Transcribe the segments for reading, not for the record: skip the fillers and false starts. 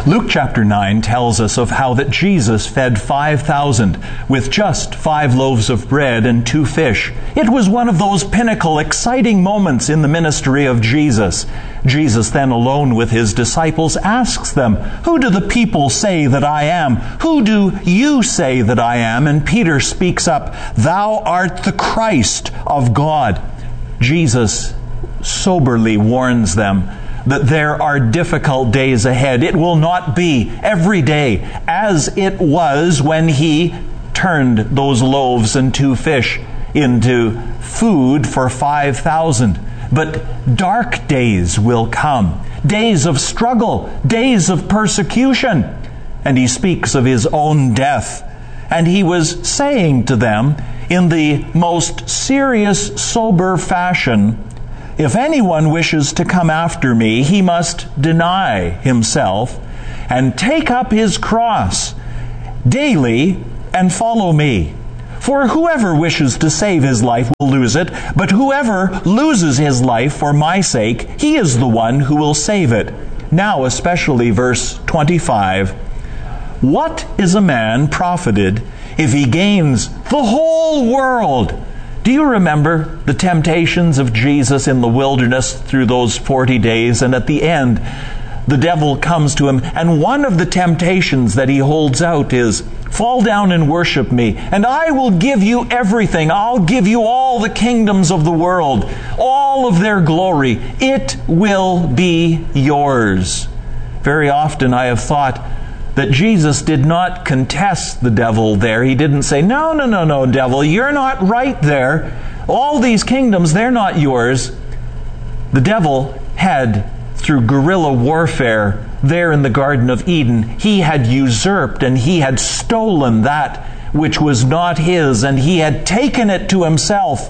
Luke chapter 9 tells us of how that Jesus fed 5,000 with just 5 loaves of bread and 2 fish. It was one of those pinnacle, exciting moments in the ministry of Jesus. Jesus then, alone with his disciples, asks them, "Who do the people say that I am? Who do you say that I am?" And Peter speaks up, "Thou art the Christ of God." Jesus soberly warns them that there are difficult days ahead. It will not be every day as it was when he turned those loaves and 2 fish into food for 5,000. But dark days will come, days of struggle, days of persecution. And he speaks of his own death. And he was saying to them in the most serious, sober fashion, "If anyone wishes to come after me, he must deny himself and take up his cross daily and follow me. For whoever wishes to save his life will lose it, but whoever loses his life for my sake, he is the one who will save it." Now, especially verse 25, "What is a man profited if he gains the whole world?" Do you remember the temptations of Jesus in the wilderness through those 40 days? And at the end, the devil comes to him, and one of the temptations that he holds out is, "Fall down and worship me, and I will give you everything. I'll give you all the kingdoms of the world, all of their glory. It will be yours." Very often I have thought that Jesus did not contest the devil there. He didn't say, no, devil, you're not right there. All these kingdoms, they're not yours. The devil had, through guerrilla warfare there in the Garden of Eden, he had usurped and he had stolen that which was not his, and he had taken it to himself.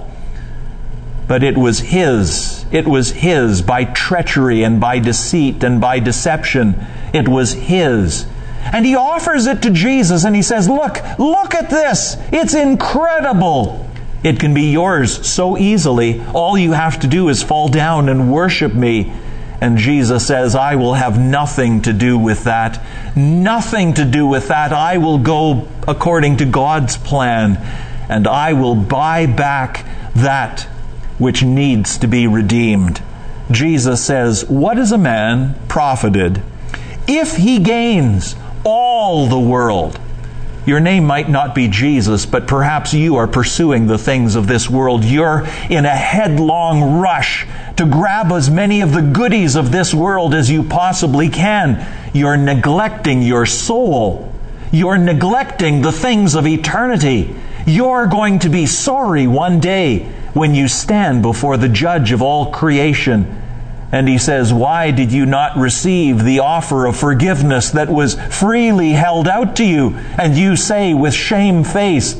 But it was his. It was his by treachery and by deceit and by deception. It was his. And he offers it to Jesus, and he says, look at this. It's incredible. It can be yours so easily. All you have to do is fall down and worship me. And Jesus says, I will have nothing to do with that. Nothing to do with that. I will go according to God's plan, and I will buy back that which needs to be redeemed. Jesus says, what is a man profited if he gains all the world? Your name might not be Jesus, but perhaps you are pursuing the things of this world. You're in a headlong rush to grab as many of the goodies of this world as you possibly can. You're neglecting your soul. You're neglecting the things of eternity. You're going to be sorry one day when you stand before the judge of all creation. And he says, why did you not receive the offer of forgiveness that was freely held out to you? And you say with shame-faced,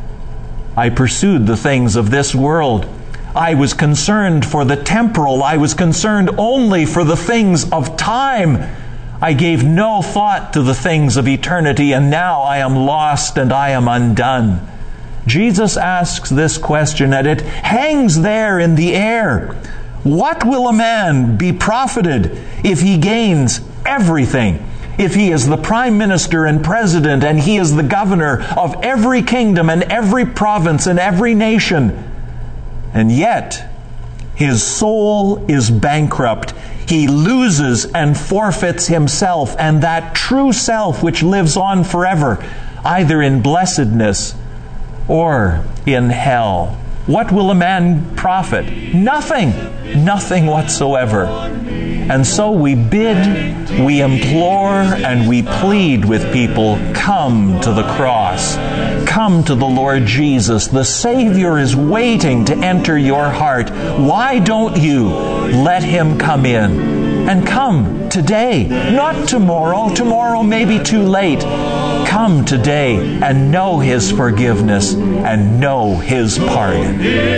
I pursued the things of this world. I was concerned for the temporal. I was concerned only for the things of time. I gave no thought to the things of eternity, and now I am lost and I am undone. Jesus asks this question, and it hangs there in the air. What will a man be profited if he gains everything? If he is the prime minister and president, and he is the governor of every kingdom and every province and every nation, and yet his soul is bankrupt. He loses and forfeits himself and that true self which lives on forever, either in blessedness or in hell. What will a man profit? Nothing. Nothing whatsoever. And so we bid, we implore, and we plead with people, come to the cross. Come to the Lord Jesus. The Savior is waiting to enter your heart. Why don't you let Him come in? And come today, not tomorrow. Tomorrow may be too late. Come today and know His forgiveness and know His pardon.